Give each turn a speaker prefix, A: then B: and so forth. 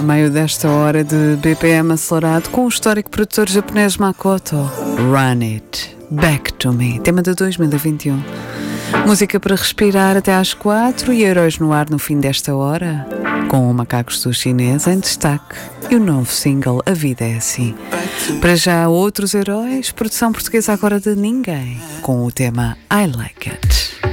A: meio desta hora de BPM acelerado com o histórico produtor japonês Makoto. Run It Back to Me, tema de 2021. Música para respirar até às 4 e Heróis no ar no fim desta hora, com o Macacos do Chinês em destaque e o novo single A Vida é Assim. Para já outros heróis, produção portuguesa agora de ninguém, com o tema I Like It.